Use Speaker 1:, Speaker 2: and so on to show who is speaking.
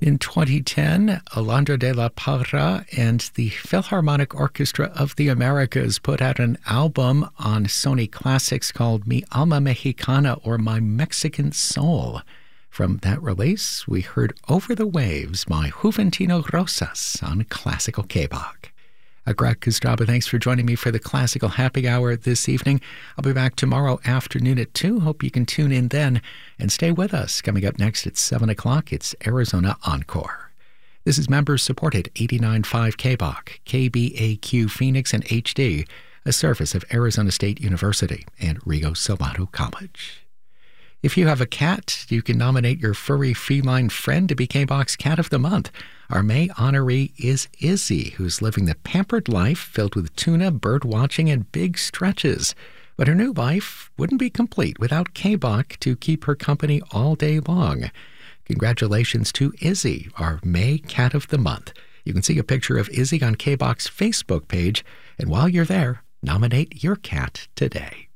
Speaker 1: In 2010, Alondra de la Parra and the Philharmonic Orchestra of the Americas put out an album on Sony Classics called Mi Alma Mexicana, or My Mexican Soul. From that release, we heard Over the Waves by Juventino Rosas on Classical K-Bach. Greg Kostraba, thanks for joining me for the Classical Happy Hour this evening. I'll be back tomorrow afternoon at 2. Hope you can tune in then and stay with us. Coming up next at 7 o'clock, it's Arizona Encore. This is members-supported 89.5 K-Bach, KBAQ Phoenix and HD, a service of Arizona State University and Rio Salado College. If you have a cat, you can nominate your furry feline friend to be K-Bach's Cat of the Month. Our May honoree is Izzy, who's living the pampered life filled with tuna, bird watching, and big stretches. But her new life wouldn't be complete without K-Bach to keep her company all day long. Congratulations to Izzy, our May Cat of the Month. You can see a picture of Izzy on K-Bach's Facebook page, and while you're there, nominate your cat today.